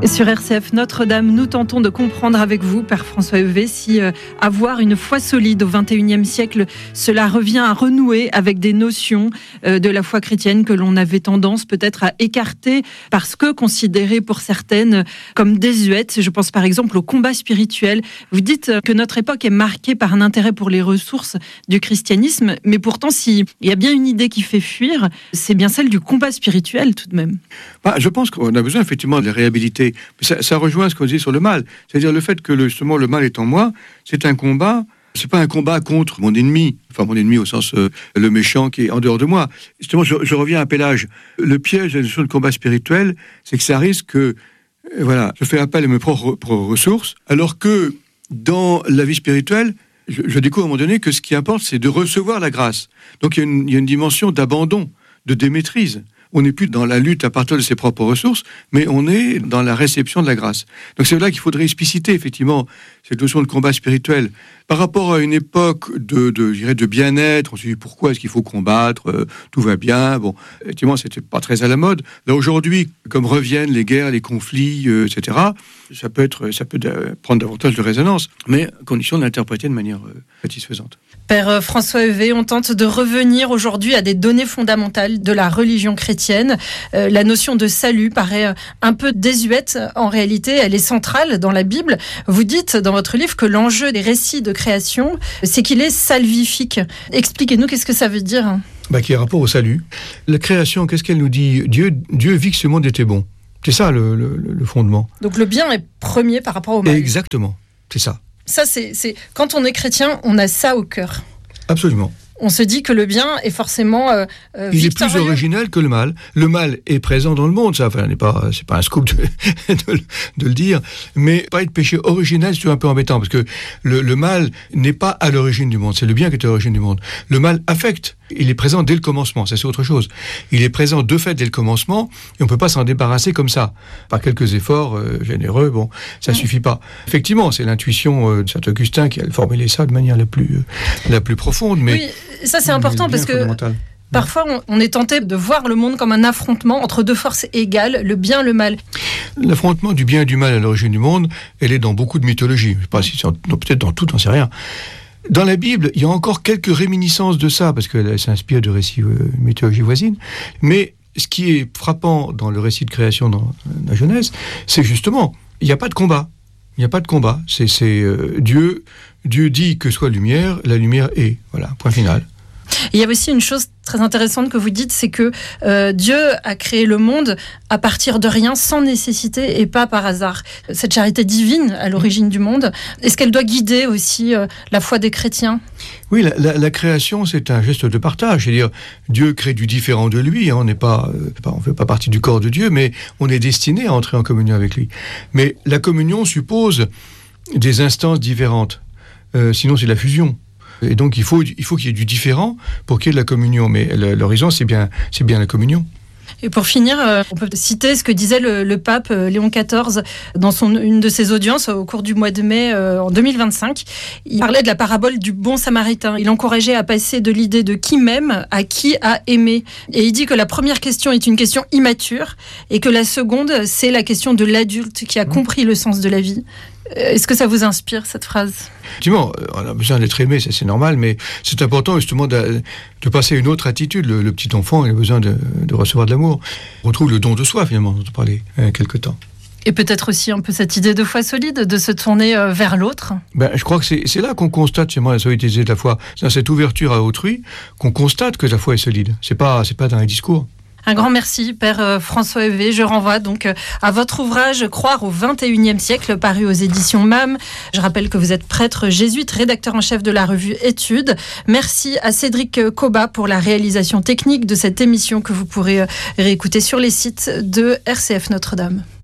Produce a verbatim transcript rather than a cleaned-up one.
Sur R C F Notre-Dame, nous tentons de comprendre avec vous, Père François Heuvet, si euh, avoir une foi solide au vingt et unième siècle, cela revient à renouer avec des notions euh, de la foi chrétienne que l'on avait tendance peut-être à écarter parce que considérées pour certaines comme désuètes. Je pense par exemple au combat spirituel. Vous dites que notre époque est marquée par un intérêt pour les ressources du christianisme, mais pourtant, s'il y a bien une idée qui fait fuir, c'est bien celle du combat spirituel tout de même. Bah, je pense qu'on a besoin effectivement de la réhabiliter. Ça, ça rejoint ce qu'on dit sur le mal. C'est-à-dire le fait que le, justement le mal est en moi, c'est un combat, c'est pas un combat contre mon ennemi, enfin mon ennemi au sens euh, le méchant qui est en dehors de moi. Justement, je, je reviens à Pélage. Le piège de la notion de combat spirituel, c'est que ça risque que, euh, voilà, je fais appel à mes propres, propres ressources, alors que dans la vie spirituelle, je, je découvre à un moment donné que ce qui importe, c'est de recevoir la grâce. Donc il y a une, il y a une dimension d'abandon, de démaîtrise. On n'est plus dans la lutte à partir de ses propres ressources, mais on est dans la réception de la grâce. Donc c'est là qu'il faudrait expliciter effectivement cette notion de combat spirituel. Par rapport à une époque de, de, je dirais, de bien-être, on se dit pourquoi est-ce qu'il faut combattre, euh, tout va bien. Bon, effectivement, c'était pas très à la mode. Là aujourd'hui, comme reviennent les guerres, les conflits, euh, et cetera, ça peut être, ça peut prendre davantage de résonance, mais à condition de l'interpréter de manière euh, satisfaisante. Père François Heuvet, on tente de revenir aujourd'hui à des données fondamentales de la religion chrétienne. Euh, la notion de salut paraît un peu désuète. En réalité, elle est centrale dans la Bible. Vous dites dans votre livre que l'enjeu des récits de création, c'est qu'il est salvifique. Expliquez-nous, qu'est-ce que ça veut dire ? Bah, qui est rapport au salut. La création, qu'est-ce qu'elle nous dit ? Dieu, Dieu vit que ce monde était bon. C'est ça le, le, le fondement. Donc le bien est premier par rapport au mal. Exactement, c'est ça. Ça, c'est, c'est quand on est chrétien, on a ça au cœur. Absolument. On se dit que le bien est forcément euh, euh, il victorieux. est plus original que le mal. Le mal est présent dans le monde, ça. Enfin, n'est pas, c'est pas un scoop de, de, de le dire, mais pas être péché original, c'est un peu embêtant parce que le, le mal n'est pas à l'origine du monde. C'est le bien qui est à l'origine du monde. Le mal affecte. Il est présent dès le commencement. Ça, c'est autre chose. Il est présent de fait dès le commencement et on peut pas s'en débarrasser comme ça par quelques efforts euh, généreux. Bon, ça ouais. suffit pas. Effectivement, c'est l'intuition euh, de saint Augustin qui a formulé ça de manière la plus euh, la plus profonde. Mais oui. Ça, c'est important parce que parfois, on, on est tenté de voir le monde comme un affrontement entre deux forces égales, le bien et le mal. L'affrontement du bien et du mal à l'origine du monde, elle est dans beaucoup de mythologies. Je sais pas si c'est peut-être dans tout, on ne sait rien. Dans la Bible, il y a encore quelques réminiscences de ça, parce qu'elle s'inspire de récits euh, mythologies voisines. Mais ce qui est frappant dans le récit de création dans la Genèse, c'est justement, il n'y a pas de combat. Il n'y a pas de combat. C'est, c'est euh, Dieu, Dieu dit que soit lumière, la lumière est. Voilà, point final. Il y a aussi une chose très intéressante que vous dites, c'est que euh, Dieu a créé le monde à partir de rien, sans nécessité et pas par hasard. Cette charité divine à l'origine du monde, est-ce qu'elle doit guider aussi euh, la foi des chrétiens ? Oui, la, la, la création, c'est un geste de partage. C'est-à-dire, Dieu crée du différent de lui. Hein, on n'est pas, euh, on ne fait pas partie du corps de Dieu, mais on est destiné à entrer en communion avec lui. Mais la communion suppose des instances différentes. Euh, sinon, c'est la fusion. Et donc, il faut, il faut qu'il y ait du différent pour qu'il y ait de la communion. Mais l'horizon, c'est bien, c'est bien la communion. Et pour finir, on peut citer ce que disait le, le pape Léon quatorze dans son, une de ses audiences au cours du mois de mai euh, en deux mille vingt-cinq. Il parlait de la parabole du bon samaritain. Il encourageait à passer de l'idée de qui m'aime à qui a aimé. Et il dit que la première question est une question immature et que la seconde, c'est la question de l'adulte qui a compris le sens de la vie. Est-ce que ça vous inspire, cette phrase ? Effectivement, on a besoin d'être aimé, ça c'est normal, mais c'est important justement de, de passer à une autre attitude. Le, le petit enfant, il a besoin de, de recevoir de l'amour. On retrouve le don de soi, finalement, dont on parlait il y a quelque temps. Et peut-être aussi un peu cette idée de foi solide, de se tourner vers l'autre. Ben, je crois que c'est, c'est là qu'on constate, c'est moi la solidité de la foi, c'est dans cette ouverture à autrui qu'on constate que la foi est solide. C'est pas, c'est pas dans les discours. Un grand merci, Père François Heuvet. Je renvoie donc à votre ouvrage « Croire au vingt et unième siècle » paru aux éditions M A M. Je rappelle que vous êtes prêtre jésuite, rédacteur en chef de la revue Études. Merci à Cédric Coba pour la réalisation technique de cette émission que vous pourrez réécouter sur les sites de R C F Notre-Dame.